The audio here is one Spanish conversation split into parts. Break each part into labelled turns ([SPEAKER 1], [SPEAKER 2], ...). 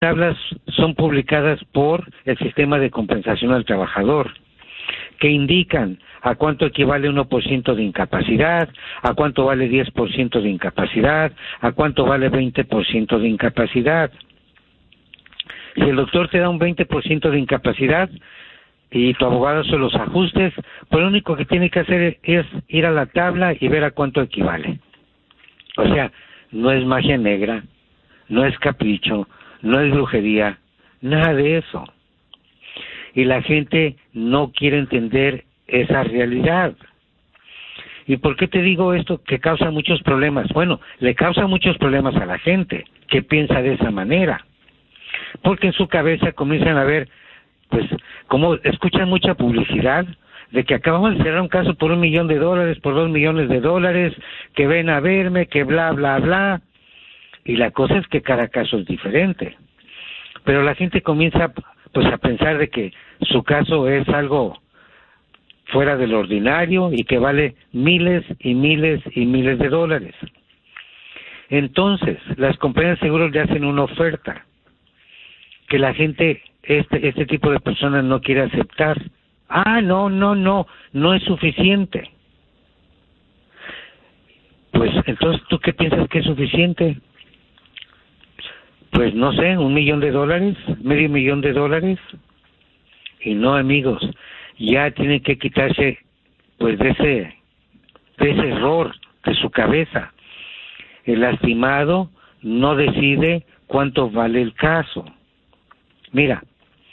[SPEAKER 1] tablas son publicadas por el sistema de compensación al trabajador, que indican a cuánto equivale 1% de incapacidad, a cuánto vale 10% de incapacidad, a cuánto vale 20% de incapacidad. Si el doctor te da un 20% de incapacidad y tu abogado hace los ajustes, pues lo único que tiene que hacer es ir a la tabla y ver a cuánto equivale. O sea, no es magia negra, no es capricho, no es brujería, nada de eso. Y la gente no quiere entender esa realidad. ¿Y por qué te digo esto? Que causa muchos problemas. Bueno, le causa muchos problemas a la gente que piensa de esa manera. Porque en su cabeza comienzan a ver, pues, como escuchan mucha publicidad de que acabamos de cerrar un caso por $1 millón, por $2 millones, que ven a verme, que bla, bla, bla. Y la cosa es que cada caso es diferente. Pero la gente comienza, pues, a pensar de que su caso es algo fuera del ordinario y que vale miles y miles y miles de dólares. Entonces, las compañías de seguros le hacen una oferta que la gente, este tipo de personas no quiere aceptar. No es suficiente. Pues, entonces, ¿tú qué piensas que es suficiente? Pues, no sé, $1 millón, $medio millón. Y no, amigos, ya tienen que quitarse, pues, de ese error de su cabeza. El lastimado no decide cuánto vale el caso. Mira,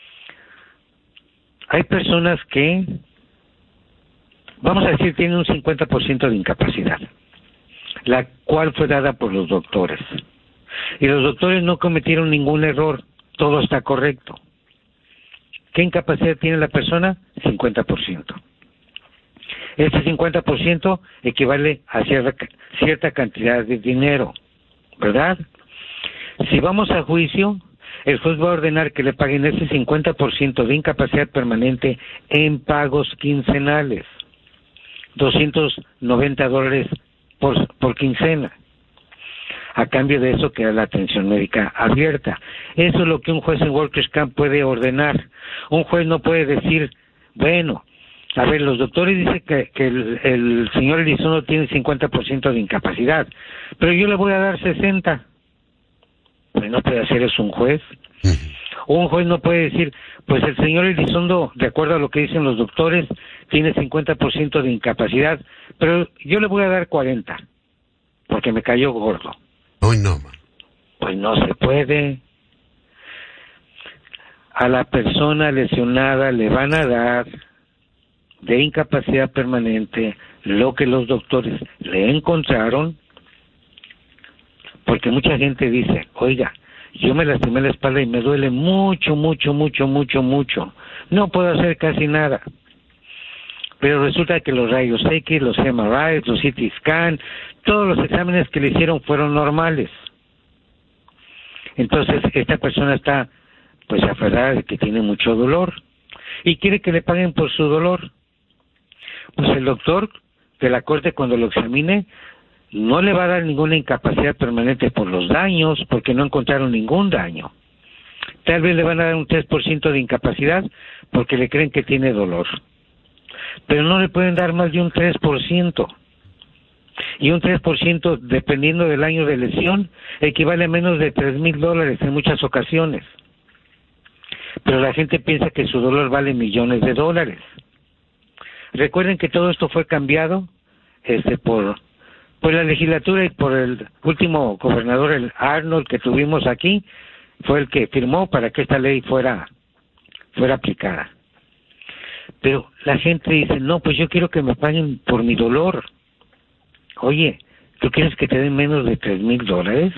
[SPEAKER 1] hay personas que, vamos a decir, tienen un 50% de incapacidad, la cual fue dada por los doctores. Y los doctores no cometieron ningún error, todo está correcto. ¿Qué incapacidad tiene la persona? 50%. Este 50% equivale a cierta cantidad de dinero, ¿verdad? Si vamos a juicio, el juez va a ordenar que le paguen ese 50% de incapacidad permanente en pagos quincenales, $290 por quincena. A cambio de eso queda la atención médica abierta. Eso es lo que un juez en Workers' Camp puede ordenar. Un juez no puede decir, bueno, a ver, los doctores dicen que el señor Elizondo tiene 50% de incapacidad, pero yo le voy a dar 60%. Pues no puede hacer eso un juez. Un juez no puede decir, pues el señor Elizondo, de acuerdo a lo que dicen los doctores, tiene 50% de incapacidad, pero yo le voy a dar 40%, porque me cayó gordo.
[SPEAKER 2] Hoy no, man.
[SPEAKER 1] Pues no se puede. A la persona lesionada le van a dar de incapacidad permanente lo que los doctores le encontraron, porque mucha gente dice, oiga, yo me lastimé la espalda y me duele mucho, no puedo hacer casi nada. Pero resulta que los rayos X, los MRIs, los CT scan, todos los exámenes que le hicieron fueron normales. Entonces, esta persona está, pues, aferrada de que tiene mucho dolor y quiere que le paguen por su dolor. Pues el doctor de la corte, cuando lo examine, no le va a dar ninguna incapacidad permanente por los daños, porque no encontraron ningún daño. Tal vez le van a dar un 3% de incapacidad porque le creen que tiene dolor. Pero no le pueden dar más de un 3%. Y un 3%, dependiendo del año de lesión, equivale a menos de $3,000 en muchas ocasiones. Pero la gente piensa que su dolor vale millones de dólares. Recuerden que todo esto fue cambiado por la legislatura y por el último gobernador, el Arnold, que tuvimos aquí, fue el que firmó para que esta ley fuera aplicada. Pero la gente dice, no, pues yo quiero que me paguen por mi dolor. Oye, ¿tú quieres que te den menos de $3,000?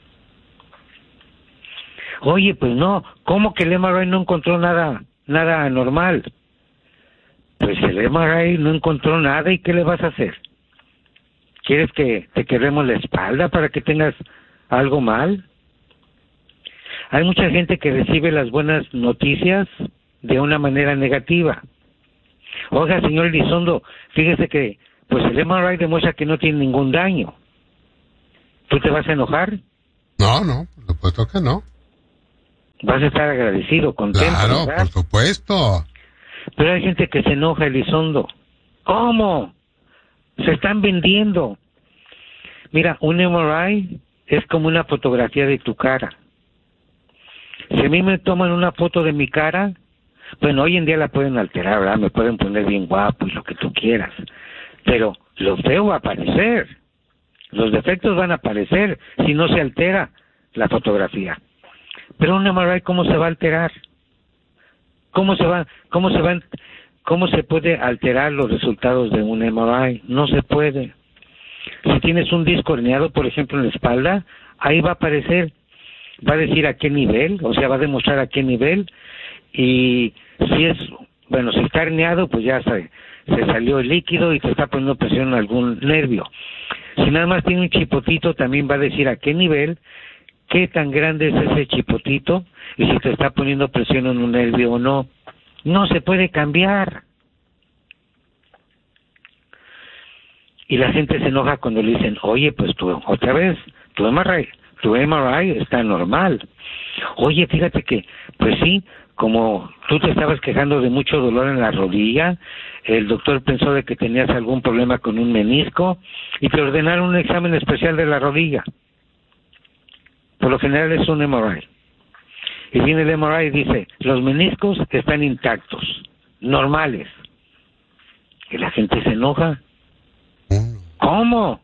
[SPEAKER 1] Oye, pues no, ¿cómo que el MRI no encontró nada anormal? Pues el MRI no encontró nada, ¿y qué le vas a hacer? ¿Quieres que te quebremos la espalda para que tengas algo mal? Hay mucha gente que recibe las buenas noticias de una manera negativa. Oiga, señor Elizondo, fíjese que pues el MRI demuestra que no tiene ningún daño. ¿Tú te vas a enojar?
[SPEAKER 2] No, por supuesto que no.
[SPEAKER 1] Vas a estar agradecido, contento,
[SPEAKER 2] Claro,
[SPEAKER 1] ¿verdad?
[SPEAKER 2] por supuesto.
[SPEAKER 1] Pero hay gente que se enoja, Elizondo. ¿Cómo? Se están vendiendo. Mira, un MRI es como una fotografía de tu cara. Si a mí me toman una foto de mi cara, bueno, hoy en día la pueden alterar, ¿verdad? Me pueden poner bien guapo y lo que tú quieras. Pero lo feo va a aparecer. Los defectos van a aparecer si no se altera la fotografía. Pero un MRI, ¿cómo se va a alterar? ¿Cómo se puede alterar los resultados de un MRI? No se puede. Si tienes un disco herniado, por ejemplo, en la espalda, ahí va a aparecer, va a decir a qué nivel, o sea, va a demostrar a qué nivel, y si está herniado, pues ya se salió el líquido y te está poniendo presión en algún nervio. Si nada más tiene un chipotito, también va a decir a qué nivel, qué tan grande es ese chipotito, y si te está poniendo presión en un nervio o no. No se puede cambiar. Y la gente se enoja cuando le dicen, oye, pues tú, otra vez, tu MRI está normal. Oye, fíjate que, pues sí, como tú te estabas quejando de mucho dolor en la rodilla, el doctor pensó de que tenías algún problema con un menisco y te ordenaron un examen especial de la rodilla. Por lo general es un MRI. Y viene el MRI y dice, los meniscos están intactos, normales. Y la gente se enoja. ¿Cómo?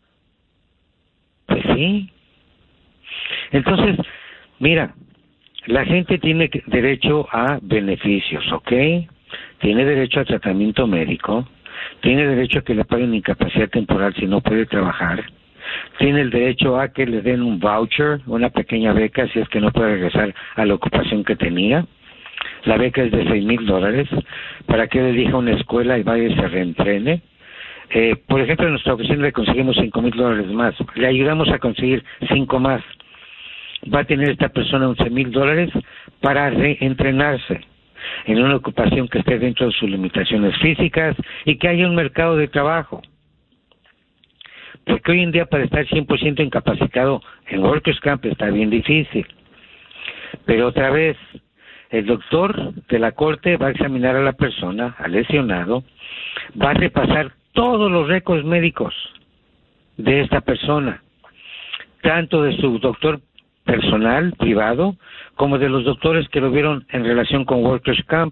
[SPEAKER 1] Pues sí. Entonces, mira, la gente tiene derecho a beneficios, ¿ok? Tiene derecho a tratamiento médico, tiene derecho a que le paguen incapacidad temporal si no puede trabajar, tiene el derecho a que le den un voucher, una pequeña beca si es que no puede regresar a la ocupación que tenía. La beca es de $6,000 para que él elija una escuela y vaya y se reentrene. Por ejemplo, en nuestra oficina le conseguimos $5,000 más. Le ayudamos a conseguir 5 más. Va a tener esta persona $11,000 para reentrenarse en una ocupación que esté dentro de sus limitaciones físicas y que haya un mercado de trabajo. Porque hoy en día para estar 100% incapacitado en Workers' Camp está bien difícil. Pero otra vez, el doctor de la corte va a examinar a la persona, al lesionado, va a repasar todos los récords médicos de esta persona, tanto de su doctor personal, privado, como de los doctores que lo vieron en relación con Workers' Camp,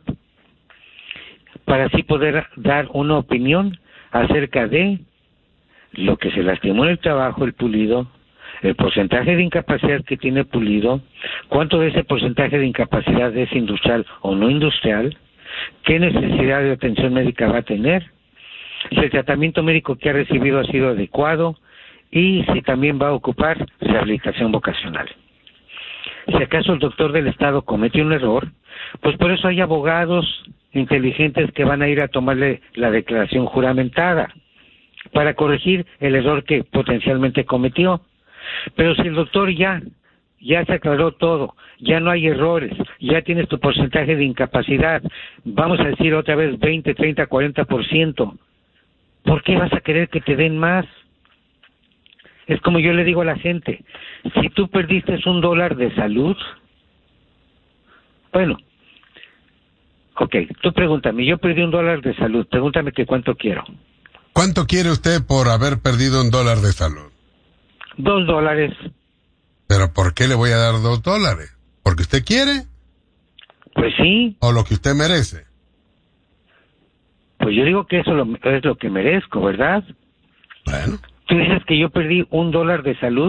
[SPEAKER 1] para así poder dar una opinión acerca de lo que se lastimó en el trabajo, el pulido, el porcentaje de incapacidad que tiene pulido, cuánto de ese porcentaje de incapacidad es industrial o no industrial, qué necesidad de atención médica va a tener, si el tratamiento médico que ha recibido ha sido adecuado y si también va a ocupar rehabilitación vocacional. Si acaso el doctor del Estado comete un error, pues por eso hay abogados inteligentes que van a ir a tomarle la declaración juramentada para corregir el error que potencialmente cometió. Pero si el doctor ya se aclaró todo, ya no hay errores, ya tienes tu porcentaje de incapacidad, vamos a decir otra vez 20, 30, 40%, ¿por qué vas a querer que te den más? Es como yo le digo a la gente, si tú perdiste $1 de salud, bueno, ok, tú pregúntame, yo perdí $1 de salud, pregúntame que cuánto quiero.
[SPEAKER 2] ¿Cuánto quiere usted por haber perdido $1 de salud?
[SPEAKER 1] $2.
[SPEAKER 2] ¿Pero por qué le voy a dar $2? ¿Porque usted quiere?
[SPEAKER 1] Pues sí.
[SPEAKER 2] ¿O lo que usted merece?
[SPEAKER 1] Pues yo digo que eso es lo que merezco, ¿verdad?
[SPEAKER 2] Bueno.
[SPEAKER 1] ¿Tú dices que yo perdí $1 de salud?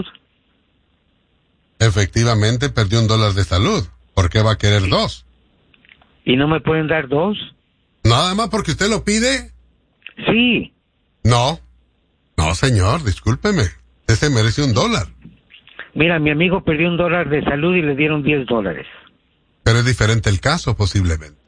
[SPEAKER 2] Efectivamente, perdió $1 de salud. ¿Por qué va a querer 2?
[SPEAKER 1] ¿Y no me pueden dar 2?
[SPEAKER 2] ¿Nada más porque usted lo pide?
[SPEAKER 1] Sí.
[SPEAKER 2] No. No, señor, discúlpeme. Usted se merece $1.
[SPEAKER 1] Mira, mi amigo perdió $1 de salud y le dieron $10.
[SPEAKER 2] Pero es diferente el caso, posiblemente.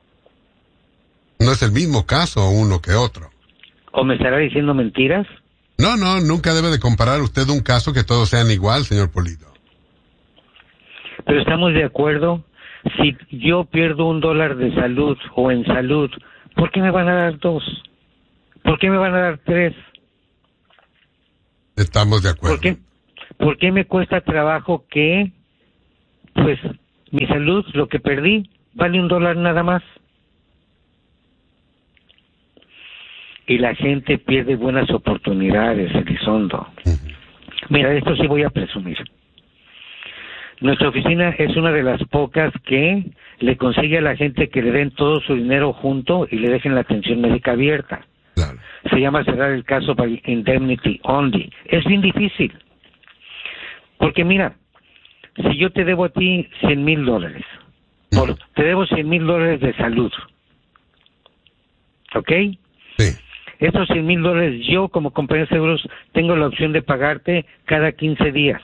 [SPEAKER 2] No es el mismo caso uno que otro.
[SPEAKER 1] ¿O me estará diciendo mentiras?
[SPEAKER 2] No, nunca debe de comparar usted un caso que todos sean igual, señor Pulido.
[SPEAKER 1] Pero estamos de acuerdo, si yo pierdo $1 de salud o en salud, ¿por qué me van a dar 2? ¿Por qué me van a dar 3?
[SPEAKER 2] Estamos de acuerdo.
[SPEAKER 1] ¿Por qué me cuesta trabajo que, pues, Mi salud, lo que perdí, vale $1 nada más. Y la gente pierde buenas oportunidades, Elizondo. Mira, esto sí voy a presumir. Nuestra oficina es una de las pocas que le consigue a la gente que le den todo su dinero junto y le dejen la atención médica abierta.
[SPEAKER 2] Claro.
[SPEAKER 1] Se llama cerrar el caso by indemnity only. Es bien difícil. Porque mira, si yo te debo a ti $100,000, te debo $100,000 de salud, ¿ok?
[SPEAKER 2] Sí.
[SPEAKER 1] Esos $100,000 yo como compañía de seguros tengo la opción de pagarte cada 15 días.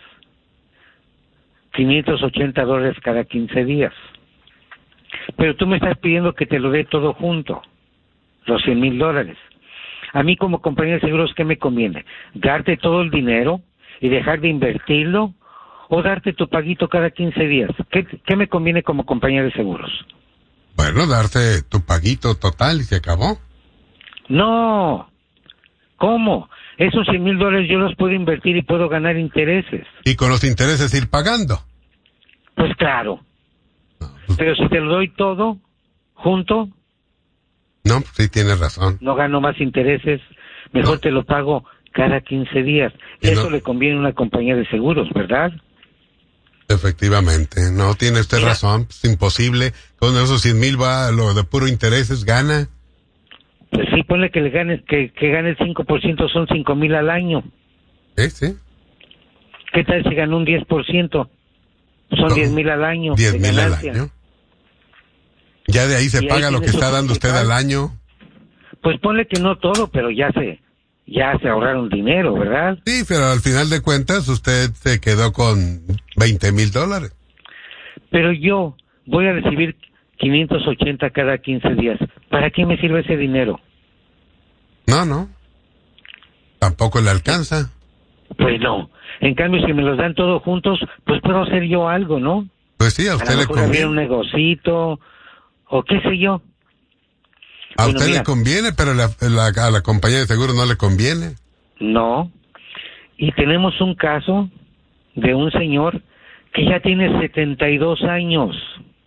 [SPEAKER 1] $580 cada 15 días. Pero tú me estás pidiendo que te lo dé todo junto, los $100,000. A mí como compañía de seguros, ¿qué me conviene? ¿Darte todo el dinero y dejar de invertirlo? ¿O darte tu paguito cada 15 días? ¿Qué me conviene como compañía de seguros?
[SPEAKER 2] Bueno, darte tu paguito total y se acabó.
[SPEAKER 1] No. ¿Cómo? Esos $100,000 yo los puedo invertir y puedo ganar intereses.
[SPEAKER 2] Y con los intereses ir pagando.
[SPEAKER 1] Pues claro.
[SPEAKER 2] No, pues,
[SPEAKER 1] Pero si te lo doy todo junto,
[SPEAKER 2] no, sí tienes razón.
[SPEAKER 1] no gano más intereses, mejor
[SPEAKER 2] No.
[SPEAKER 1] te lo pago cada 15 días.
[SPEAKER 2] Y
[SPEAKER 1] Eso
[SPEAKER 2] no.
[SPEAKER 1] le conviene a una compañía de seguros, ¿verdad?
[SPEAKER 2] Efectivamente, no tiene usted
[SPEAKER 1] Mira.
[SPEAKER 2] razón, es imposible. Con esos 100,000 va lo de puro intereses, gana.
[SPEAKER 1] Pues sí, ponle que le ganes, que gane el 5%, son 5,000 al año.
[SPEAKER 2] Sí.
[SPEAKER 1] ¿Qué tal si ganó un 10%? Son 10,000 al año.
[SPEAKER 2] 10,000
[SPEAKER 1] de
[SPEAKER 2] al
[SPEAKER 1] ganancia.
[SPEAKER 2] año. Ya de ahí se
[SPEAKER 1] Y ahí
[SPEAKER 2] paga lo que
[SPEAKER 1] tiene
[SPEAKER 2] está
[SPEAKER 1] su
[SPEAKER 2] dando usted
[SPEAKER 1] principal.
[SPEAKER 2] al año.
[SPEAKER 1] Pues ponle que no todo, pero ya se ahorraron dinero, ¿verdad?
[SPEAKER 2] Sí, pero al final de cuentas usted se quedó con $20,000.
[SPEAKER 1] Pero yo voy a recibir 580 cada 15 días. ¿Para qué me sirve ese dinero?
[SPEAKER 2] No. Tampoco le alcanza.
[SPEAKER 1] Pues no. En cambio, si me los dan todos juntos, pues puedo hacer yo algo, ¿no?
[SPEAKER 2] Pues sí, a
[SPEAKER 1] A
[SPEAKER 2] usted
[SPEAKER 1] lo
[SPEAKER 2] le
[SPEAKER 1] mejor abrir un
[SPEAKER 2] conviene.
[SPEAKER 1] negocito, o qué sé yo.
[SPEAKER 2] A
[SPEAKER 1] Bueno,
[SPEAKER 2] usted
[SPEAKER 1] mira.
[SPEAKER 2] le conviene, pero a la compañía de seguro no le conviene.
[SPEAKER 1] No. Y tenemos un caso de un señor que ya tiene 72 años.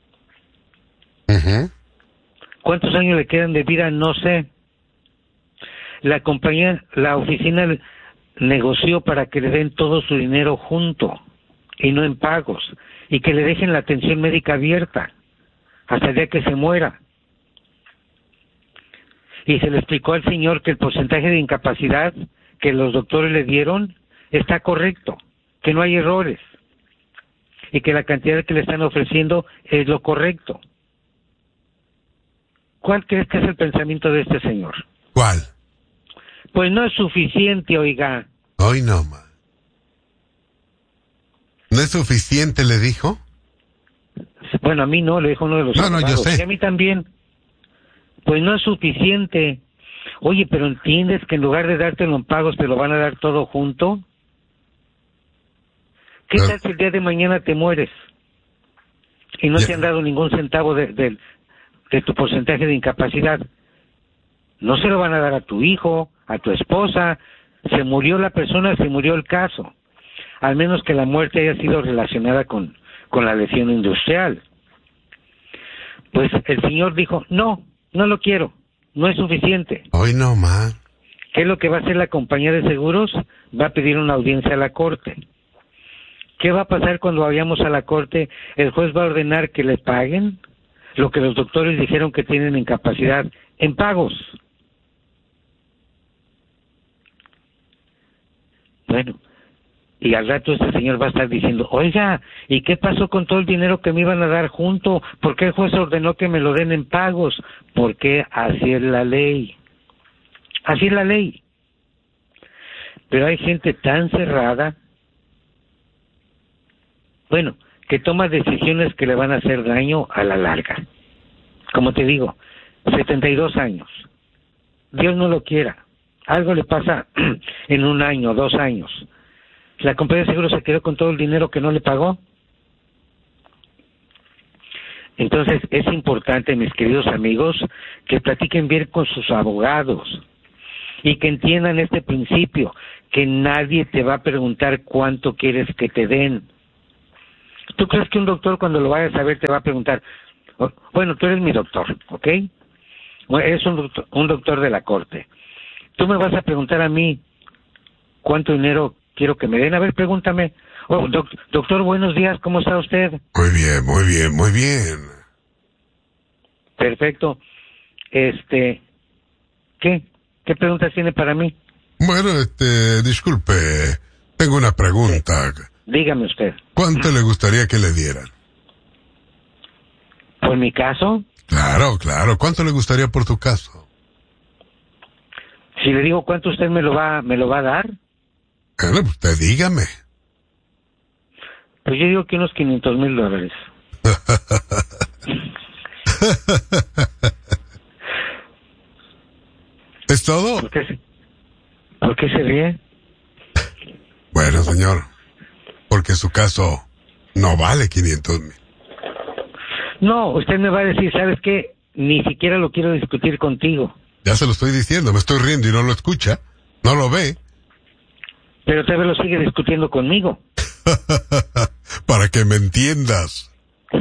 [SPEAKER 2] Ujú.
[SPEAKER 1] ¿Cuántos años le quedan de vida? No sé. La oficina negoció para que le den todo su dinero junto y no en pagos, y que le dejen la atención médica abierta hasta el día que se muera. Y se le explicó al señor que el porcentaje de incapacidad que los doctores le dieron está correcto, que no hay errores, y que la cantidad que le están ofreciendo es lo correcto. ¿Cuál crees que es el pensamiento de este señor?
[SPEAKER 2] ¿Cuál?
[SPEAKER 1] Pues no es suficiente, oiga.
[SPEAKER 2] Hoy no más. ¿No es suficiente, le dijo?
[SPEAKER 1] Bueno, a mí no, le dijo uno de los
[SPEAKER 2] No, yo
[SPEAKER 1] abogados.
[SPEAKER 2] sé.
[SPEAKER 1] Y a mí también. Pues no es suficiente. Oye, pero ¿entiendes que en lugar de dártelo en pagos te lo van a dar todo junto? ¿Qué tal si el día de mañana te mueres y no
[SPEAKER 2] Ya.
[SPEAKER 1] te han dado ningún centavo de tu porcentaje de incapacidad? No se lo van a dar a tu hijo, a tu esposa. Se murió la persona, se murió el caso. Al menos que la muerte haya sido relacionada con la lesión industrial. Pues el señor dijo, no lo quiero, no es suficiente.
[SPEAKER 2] Hoy no más.
[SPEAKER 1] ¿Qué es lo que va a hacer la compañía de seguros? Va a pedir una audiencia a la corte. ¿Qué va a pasar cuando vayamos a la corte? El juez va a ordenar que le paguen lo que los doctores dijeron que tienen incapacidad en pagos. Bueno, y al rato este señor va a estar diciendo, oiga, ¿y qué pasó con todo el dinero que me iban a dar junto? ¿Por qué el juez ordenó que me lo den en pagos? Porque así es la ley. Así es la ley. Pero hay gente tan cerrada, bueno, que toma decisiones que le van a hacer daño a la larga. Como te digo, 72 años. Dios no lo quiera. Algo le pasa en 1 año, 2 años. La compañía de seguros se quedó con todo el dinero que no le pagó. Entonces es importante, mis queridos amigos, que platiquen bien con sus abogados y que entiendan este principio, que nadie te va a preguntar cuánto quieres que te den. ¿Tú crees que un doctor cuando lo vayas a ver te va a preguntar, bueno, tú eres mi doctor, ¿ok? Eres un doctor de la corte. Tú me vas a preguntar a mí cuánto dinero quiero que me den. A ver, pregúntame. Doctor, buenos días, ¿cómo está usted?
[SPEAKER 2] Muy bien, muy bien, muy bien.
[SPEAKER 1] Perfecto. ¿Qué preguntas tiene para mí?
[SPEAKER 2] Bueno, disculpe, tengo una pregunta.
[SPEAKER 1] Sí. Dígame usted.
[SPEAKER 2] ¿Cuánto le gustaría que le dieran?
[SPEAKER 1] ¿Por mi caso?
[SPEAKER 2] Claro. ¿Cuánto le gustaría por tu caso?
[SPEAKER 1] Si le digo cuánto, ¿usted me lo va a dar?
[SPEAKER 2] Bueno, usted dígame.
[SPEAKER 1] Pues yo digo que unos $500,000.
[SPEAKER 2] ¿Es todo?
[SPEAKER 1] ¿Por qué se ríe?
[SPEAKER 2] Bueno, señor, porque su caso no vale 500,000.
[SPEAKER 1] No, usted me va a decir, ¿sabes qué? Ni siquiera lo quiero discutir contigo.
[SPEAKER 2] Ya se lo estoy diciendo, me estoy riendo y no lo escucha, no lo ve.
[SPEAKER 1] Pero tal vez lo sigue discutiendo conmigo.
[SPEAKER 2] Para que me entiendas.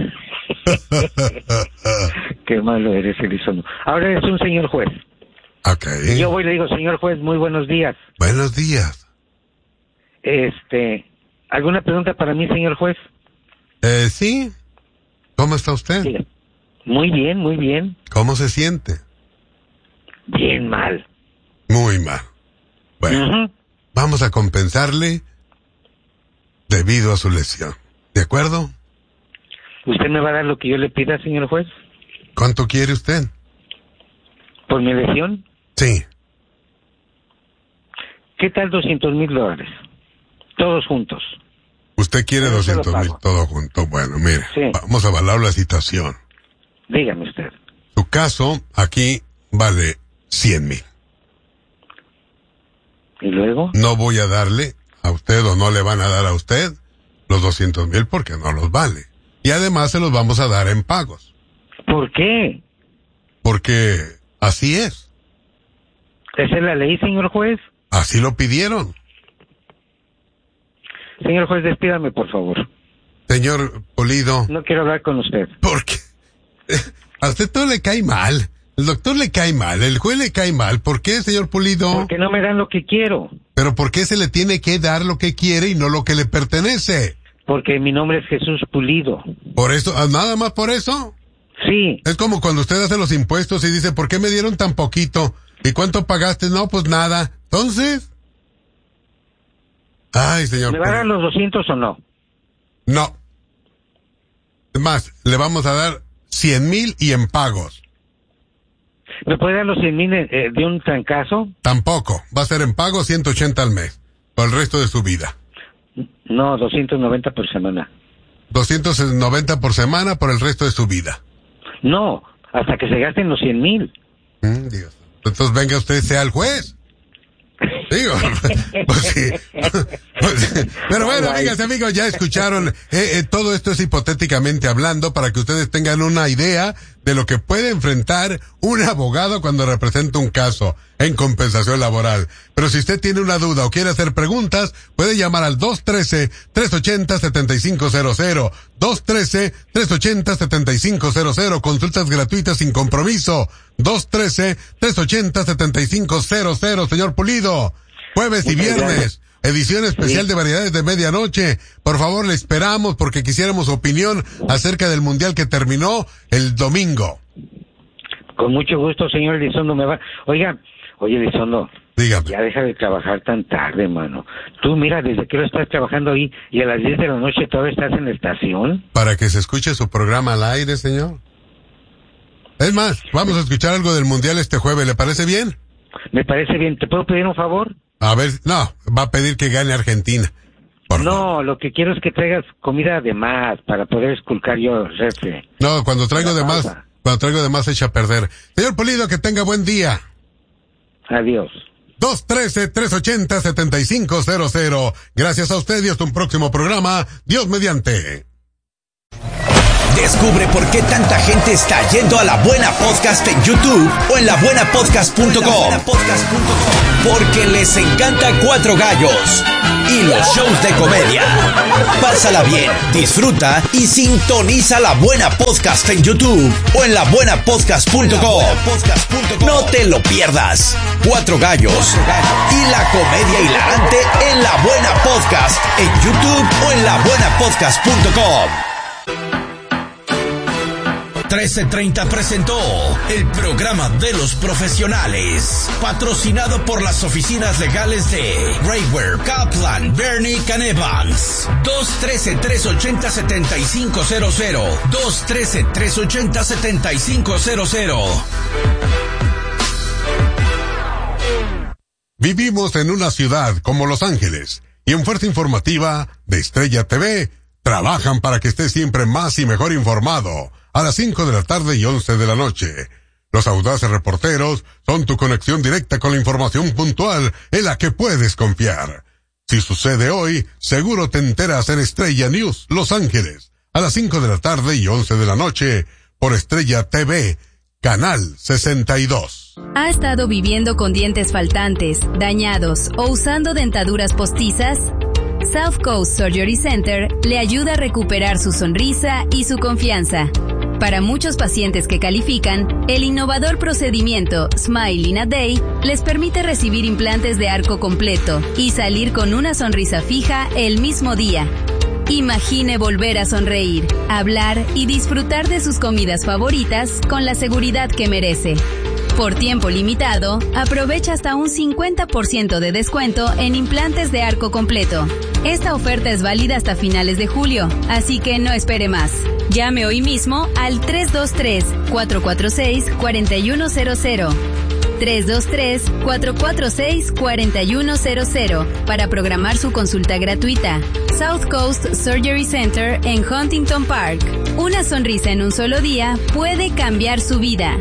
[SPEAKER 1] Qué malo eres, Elizondo. Ahora eres un señor juez.
[SPEAKER 2] Ok.
[SPEAKER 1] Y yo voy y le digo, señor juez, muy buenos días.
[SPEAKER 2] Buenos días.
[SPEAKER 1] ¿Alguna pregunta para mí, señor juez?
[SPEAKER 2] Sí. ¿Cómo está usted?
[SPEAKER 1] Sí. Muy bien, muy bien.
[SPEAKER 2] ¿Cómo se siente?
[SPEAKER 1] Bien mal.
[SPEAKER 2] Muy mal. Bueno, vamos a compensarle debido a su lesión. ¿De acuerdo?
[SPEAKER 1] ¿Usted me va a dar lo que yo le pida, señor juez?
[SPEAKER 2] ¿Cuánto quiere usted?
[SPEAKER 1] ¿Por mi lesión?
[SPEAKER 2] Sí.
[SPEAKER 1] ¿Qué tal $200,000? Todos juntos.
[SPEAKER 2] ¿Usted quiere 200,000 todo junto? Bueno, mire, sí. Vamos a evaluar la situación.
[SPEAKER 1] Dígame usted.
[SPEAKER 2] Su caso aquí vale 100,000.
[SPEAKER 1] ¿Y luego?
[SPEAKER 2] No voy a darle a usted o no le van a dar a usted los 200,000 porque no los vale. Y además se los vamos a dar en pagos.
[SPEAKER 1] ¿Por qué?
[SPEAKER 2] Porque así es.
[SPEAKER 1] ¿Esa es la ley, señor juez?
[SPEAKER 2] Así lo pidieron.
[SPEAKER 1] Señor juez, despídame, por favor.
[SPEAKER 2] Señor Pulido.
[SPEAKER 1] No quiero hablar con usted.
[SPEAKER 2] ¿Por qué? A usted todo le cae mal. El doctor le cae mal, el juez le cae mal. ¿Por qué, señor Pulido?
[SPEAKER 1] Porque no me dan lo que quiero.
[SPEAKER 2] ¿Pero por qué se le tiene que dar lo que quiere y no lo que le pertenece?
[SPEAKER 1] Porque mi nombre es Jesús Pulido.
[SPEAKER 2] ¿Por eso? ¿Nada más por eso?
[SPEAKER 1] Sí.
[SPEAKER 2] Es como cuando usted hace los impuestos y dice, ¿por qué me dieron tan poquito? ¿Y cuánto pagaste? No, pues nada. Entonces... Ay, señor.
[SPEAKER 1] ¿Me va a dar los 200 o no?
[SPEAKER 2] No. Es más, le vamos a dar 100,000 y en pagos.
[SPEAKER 1] ¿Me puede dar los 100,000 de un trancazo?
[SPEAKER 2] Tampoco. Va a ser en pago 180 al mes. Por el resto de su vida.
[SPEAKER 1] No, 290 por semana.
[SPEAKER 2] 290 por semana por el resto de su vida.
[SPEAKER 1] No, hasta que se gasten los 100,000.
[SPEAKER 2] Dios. Entonces venga usted, sea el juez. Digo, pues sí. Pero bueno, amigas y amigos, ya escucharon, todo esto es hipotéticamente hablando para que ustedes tengan una idea de lo que puede enfrentar un abogado cuando representa un caso en compensación laboral. Pero si usted tiene una duda o quiere hacer preguntas, puede llamar al 213-380-7500, 213-380-7500, consultas gratuitas sin compromiso, 213-380-7500, señor Pulido, jueves y viernes. Edición especial de variedades de medianoche. Por favor, le esperamos porque quisiéramos opinión acerca del mundial que terminó el domingo.
[SPEAKER 1] Con mucho gusto, señor Elizondo. Oye, Elizondo.
[SPEAKER 2] Dígame.
[SPEAKER 1] Ya deja de trabajar tan tarde, mano. Tú, mira, desde que lo estás trabajando ahí y a las 10 de la noche todavía estás en la estación.
[SPEAKER 2] Para que se escuche su programa al aire, señor. Es más, vamos a escuchar algo del mundial este jueves. ¿Le parece bien?
[SPEAKER 1] Me parece bien. ¿Te puedo pedir un favor?
[SPEAKER 2] A ver, no, va a pedir que gane Argentina.
[SPEAKER 1] No, lo que quiero es que traigas comida de más para poder esculcar yo el refri.
[SPEAKER 2] No, cuando traigo de más se echa a perder. Señor Pulido, que tenga buen día.
[SPEAKER 1] Adiós.
[SPEAKER 2] 213-380-7500. Gracias a usted y hasta un próximo programa. Dios mediante.
[SPEAKER 3] Descubre por qué tanta gente está yendo a La Buena Podcast en YouTube o en labuenapodcast.com. Porque les encanta Cuatro Gallos y los shows de comedia. Pásala bien, disfruta y sintoniza La Buena Podcast en YouTube o en labuenapodcast.com. No te lo pierdas. Cuatro Gallos y la comedia hilarante en La Buena Podcast en YouTube o en labuenapodcast.com. 1330 presentó el programa de los profesionales, patrocinado por las oficinas legales de Raywear, Kaplan, Bernie Evans. 213-380-7500. 213-380-7500.
[SPEAKER 2] Vivimos en una ciudad como Los Ángeles y en Fuerza Informativa de Estrella TV trabajan para que estés siempre más y mejor informado. A las 5 de la tarde y 11 de la noche. Los audaces reporteros son tu conexión directa con la información puntual en la que puedes confiar. Si sucede hoy, seguro te enteras en Estrella News Los Ángeles, a las 5 de la tarde y 11 de la noche, por Estrella TV, Canal 62.
[SPEAKER 4] ¿Ha estado viviendo con dientes faltantes, dañados o usando dentaduras postizas? South Coast Surgery Center le ayuda a recuperar su sonrisa y su confianza. Para muchos pacientes que califican, el innovador procedimiento Smile in a Day les permite recibir implantes de arco completo y salir con una sonrisa fija el mismo día. Imagine volver a sonreír, hablar y disfrutar de sus comidas favoritas con la seguridad que merece. Por tiempo limitado, aprovecha hasta un 50% de descuento en implantes de arco completo. Esta oferta es válida hasta finales de julio, así que no espere más. Llame hoy mismo al 323-446-4100. 323-446-4100 para programar su consulta gratuita. South Coast Surgery Center en Huntington Park. Una sonrisa en un solo día puede cambiar su vida.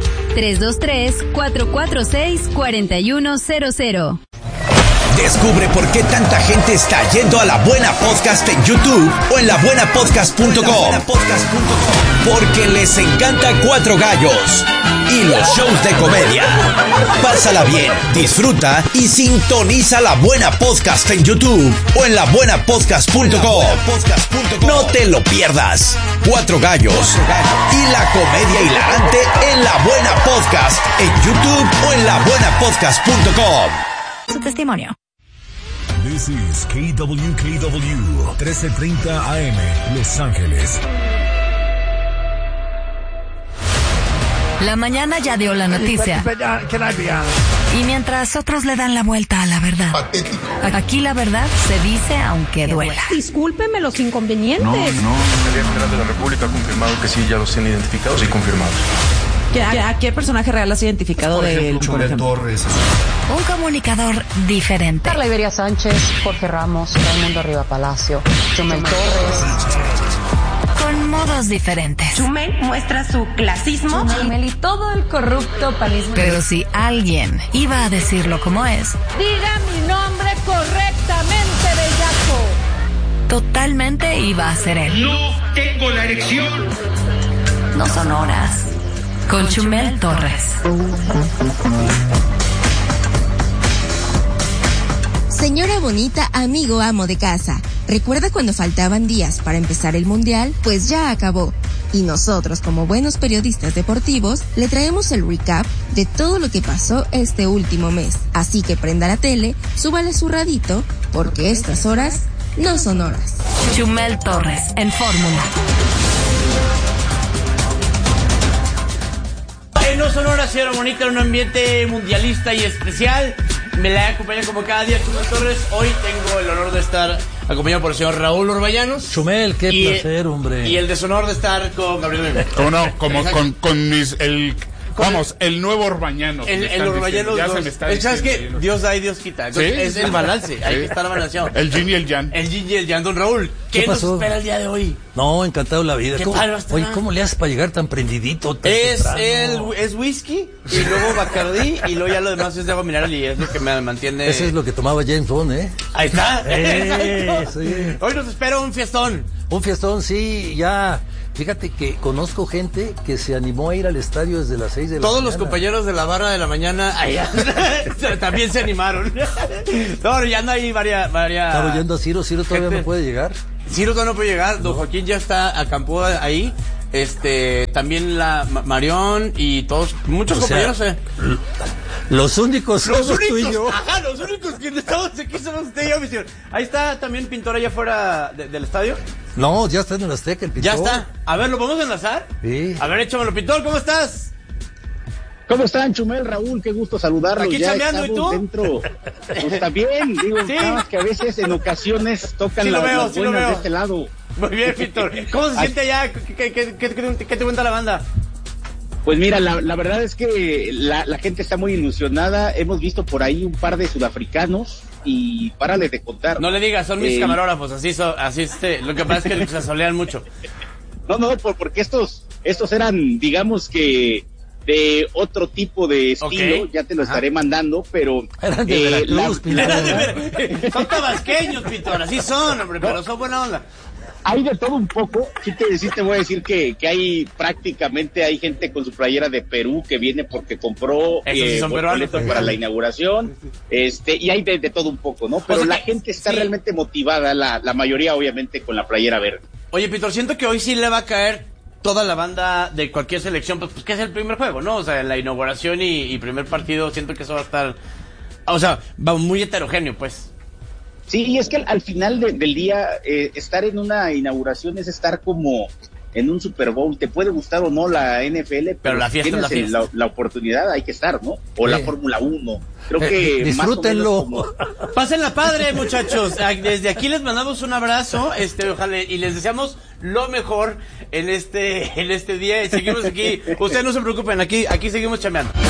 [SPEAKER 4] 323-446-4100.
[SPEAKER 3] Descubre por qué tanta gente está yendo a La Buena Podcast en YouTube o en labuenapodcast.com. Porque les encanta Cuatro Gallos y los shows de comedia. Pásala bien, disfruta y sintoniza La Buena Podcast en YouTube o en labuenapodcast.com. No te lo pierdas. Cuatro Gallos y la comedia hilarante en La Buena Podcast en YouTube o en labuenapodcast.com.
[SPEAKER 4] Su testimonio.
[SPEAKER 5] This is KWKW 1330 AM Los Ángeles.
[SPEAKER 4] La mañana ya dio la noticia. Y mientras otros le dan la vuelta a la verdad. Aquí la verdad se dice aunque duela.
[SPEAKER 6] Discúlpeme los inconvenientes.
[SPEAKER 7] No. La Fiscalía General de la República ha confirmado que sí, ya los tienen identificados y confirmados.
[SPEAKER 6] ¿A qué personaje real has identificado de él?
[SPEAKER 7] Chumel Torres.
[SPEAKER 4] Un comunicador diferente.
[SPEAKER 8] Carla Iberia Sánchez, Jorge Ramos, Raimundo Arriba Palacio, Chumel Torres.
[SPEAKER 4] Con modos diferentes.
[SPEAKER 6] Chumel muestra su clasismo.
[SPEAKER 8] Chumel y todo el corrupto panismo.
[SPEAKER 4] Pero si alguien iba a decirlo como es,
[SPEAKER 8] Diga mi nombre correctamente, bellaco.
[SPEAKER 4] totalmente iba a ser él.
[SPEAKER 9] No tengo la erección.
[SPEAKER 4] No son horas. Con Chumel Torres.
[SPEAKER 10] Señora bonita, amigo amo de casa. ¿Recuerda cuando faltaban días para empezar el mundial? Pues ya acabó. Y nosotros, como buenos periodistas deportivos, le traemos el recap de todo lo que pasó este último mes. Así que prenda la tele, súbale su radito, porque estas horas no son horas.
[SPEAKER 4] Chumel Torres, en Fórmula.
[SPEAKER 11] No son horas, señora bonita, en un ambiente mundialista y especial. Me la acompaña como cada día Chumel Torres. Hoy tengo el honor de estar acompañado por el señor Raúl Orbañanos.
[SPEAKER 12] Chumel, qué placer, hombre.
[SPEAKER 11] Y el deshonor de estar con Gabriel Méndez.
[SPEAKER 13] ¿Cómo no? Con el nuevo Orbañanos.
[SPEAKER 11] El Orbañanos.
[SPEAKER 13] Ya se me está
[SPEAKER 11] ¿Sabes qué?
[SPEAKER 13] diciendo.
[SPEAKER 11] Dios da y Dios quita. Entonces,
[SPEAKER 13] ¿Sí?
[SPEAKER 11] es el balance. Hay que estar balanceado.
[SPEAKER 13] El yin y el yang.
[SPEAKER 11] El yin y el yang. Don Raúl, ¿qué nos espera el día de hoy?
[SPEAKER 12] No, encantado la vida. Oye, ¿cómo le haces para llegar tan prendidito?
[SPEAKER 11] Es whisky y luego Bacardí y luego ya lo demás es de agua mineral y es lo que me mantiene.
[SPEAKER 12] Eso es lo que tomaba James Bond, ¿eh?
[SPEAKER 11] Ahí está.
[SPEAKER 12] Sí.
[SPEAKER 11] Hoy nos espera un fiestón.
[SPEAKER 12] Un fiestón, sí, ya Fíjate que conozco gente que se animó a ir al estadio desde las 6 de la mañana.
[SPEAKER 11] Todos los compañeros de la barra de la mañana allá, también se animaron. No, ya anda ahí varias...
[SPEAKER 12] Estaba oyendo a Ciro todavía no puede llegar.
[SPEAKER 11] Ciro todavía no puede llegar, don Joaquín ya está acampó ahí. También la Marión y todos, muchos compañeros.
[SPEAKER 12] Los únicos somos tú y yo.
[SPEAKER 11] Ajá, los únicos que estamos aquí somos usted y yo, mi señor. Ahí está también Pintor allá afuera del estadio.
[SPEAKER 12] No, ya está en el Azteca el Pintor.
[SPEAKER 11] Ya está. A ver, ¿lo podemos enlazar?
[SPEAKER 12] Sí.
[SPEAKER 11] A ver, échamelo, Pintor, ¿cómo estás?
[SPEAKER 14] ¿Cómo están, Chumel, Raúl? Qué gusto saludarlos.
[SPEAKER 11] Aquí
[SPEAKER 14] ya
[SPEAKER 11] chambeando, ¿y tú?
[SPEAKER 14] Dentro. Pues también, digo,
[SPEAKER 11] ¿sí?
[SPEAKER 14] nada más que a veces en ocasiones tocan
[SPEAKER 11] sí,
[SPEAKER 14] las buenas de este lado.
[SPEAKER 11] Muy bien, Pintor. ¿Cómo se siente allá? ¿Qué te cuenta la banda?
[SPEAKER 14] Pues mira, la verdad es que la gente está muy ilusionada. Hemos visto por ahí un par de sudafricanos y párale de contar.
[SPEAKER 11] No le digas, son mis camarógrafos, así lo que pasa es que se asolean mucho.
[SPEAKER 14] No, porque estos eran, digamos que de otro tipo de estilo, ya te lo estaré mandando, pero
[SPEAKER 12] eran de
[SPEAKER 11] son tabasqueños, Pintor, así son, hombre, pero son buena onda.
[SPEAKER 14] Hay de todo un poco, sí te voy a decir que hay prácticamente, hay gente con su playera de Perú que viene porque compró boleto para la inauguración, y hay de todo un poco, ¿no? Pero la gente está realmente motivada, la mayoría obviamente con la playera verde.
[SPEAKER 11] Oye, Pintor, siento que hoy sí le va a caer toda la banda de cualquier selección, pues que es el primer juego, ¿no? O sea, la inauguración y primer partido, siento que eso va a estar, o sea, va muy heterogéneo, pues.
[SPEAKER 14] Sí, y es que al final del día, estar en una inauguración es estar como en un Super Bowl. Te puede gustar o no la NFL, pero
[SPEAKER 11] la fiesta
[SPEAKER 14] tienes
[SPEAKER 11] es la fiesta.
[SPEAKER 14] La oportunidad, hay que estar, ¿no? O la Fórmula 1. Creo que
[SPEAKER 12] disfrútenlo.
[SPEAKER 11] Pásenla padre, muchachos. Desde aquí les mandamos un abrazo, ojalá, y les deseamos lo mejor en este día. Y seguimos aquí. Ustedes no se preocupen, aquí seguimos chambeando.